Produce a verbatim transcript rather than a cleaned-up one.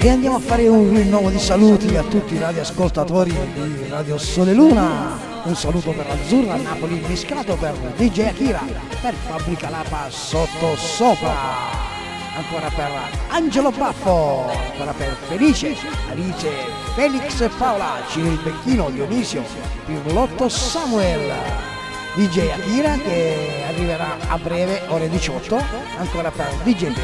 E andiamo a fare un rinnovo di saluti a tutti i radioascoltatori di Radio Sole Luna. Un saluto per Azzurra, Napoli Miscato, per D J Akira, per Fabbrica Lapa Sotto Sopra, ancora per Angelo Baffo, ancora per Felice, Alice, Felix e Paola, Ciro il Becchino, Dionisio, Pirlotto Samuel, D J Akira che arriverà a breve ore diciotto, ancora per D J